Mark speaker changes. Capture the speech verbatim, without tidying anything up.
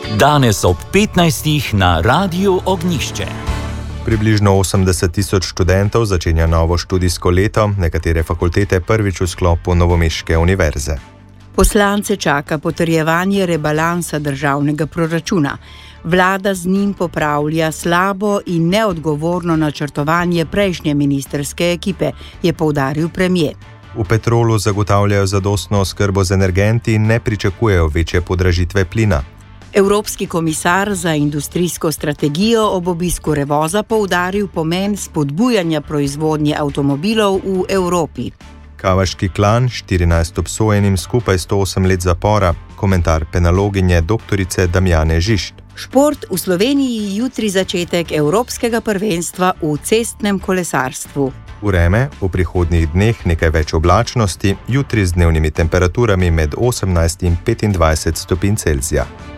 Speaker 1: Danes ob petnajstih na Radiu Ognjišče.
Speaker 2: Približno osemdeset tisoč študentov začenja novo študijsko leto, nekatere fakultete prvič v sklopu Novomeške univerze.
Speaker 3: Poslance čaka potrjevanje rebalansa državnega proračuna. Vlada z njim popravlja slabo in neodgovorno načrtovanje prejšnje ministrske ekipe, je poudaril premier.
Speaker 2: V Petrolu zagotavljajo zadostno oskrbo z energenti in ne pričakujejo večje podražitve plina.
Speaker 3: Evropski komisar za industrijsko strategijo ob obisku Revoza poudaril pomen spodbujanja proizvodnje avtomobilov v Evropi.
Speaker 2: Kavaški klan, štirinajst obsojenim skupaj sto osem let zapora, komentar penaloginje doktorice Damjane Žišt.
Speaker 3: Šport v Sloveniji jutri začetek evropskega prvenstva v cestnem kolesarstvu.
Speaker 2: Vreme, v prihodnjih dneh nekaj več oblačnosti, jutri z dnevnimi temperaturami med osemnajst in petindvajset stopinj Celzija.